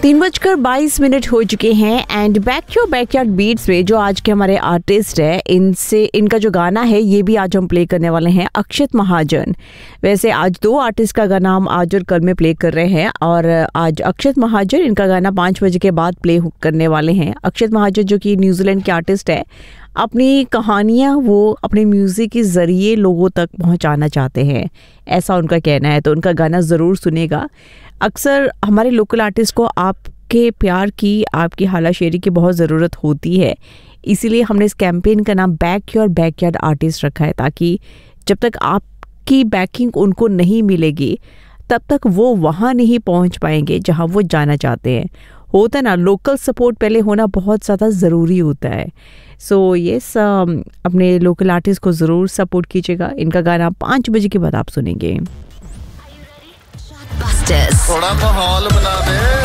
3:22 हो चुके हैं एंड बैकयार्ड बीट्स में जो आज के हमारे आर्टिस्ट है इनका जो गाना है ये भी आज हम प्ले करने वाले हैं, अक्षत महाजन। वैसे आज दो आर्टिस्ट का गाना हम आज और कल में प्ले कर रहे हैं और आज अक्षत महाजन इनका गाना 5 बजे के बाद प्ले करने वाले हैं। अक्षत महाजन जो कि न्यूजीलैंड के आर्टिस्ट है, अपनी कहानियाँ वो अपने म्यूज़िक के ज़रिए लोगों तक पहुँचाना चाहते हैं, ऐसा उनका कहना है। तो उनका गाना ज़रूर सुनेगा। अक्सर हमारे लोकल आर्टिस्ट को आपके प्यार की, आपकी हालाशेरी की बहुत ज़रूरत होती है, इसीलिए हमने इस कैंपेन का नाम बैकयार्ड आर्टिस्ट रखा है, ताकि जब तक आपकी बैकिंग उनको नहीं मिलेगी तब तक वो वहाँ नहीं पहुँच पाएंगे जहाँ वो जाना चाहते हैं। होता है ना, लोकल सपोर्ट पहले होना बहुत ज़्यादा ज़रूरी होता है। सो यस, अपने लोकल आर्टिस्ट को ज़रूर सपोर्ट कीजिएगा। इनका गाना 5 बजे के बाद आप सुनेंगे। थोड़ा माहौल बना दे।